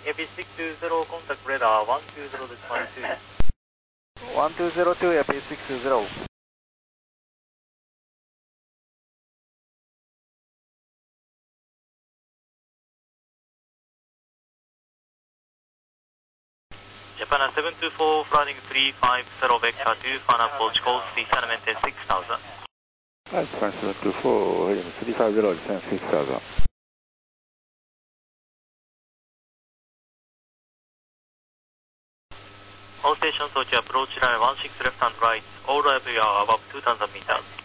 AP620 contact radar 120-22. 1202 AP620. Japan 724 flying 350 vector 2 final approach call descent maintain 6000. Japan 724 heading 350 descent 6000. All stations to approach line 16 left and right, all area above 2000 meters.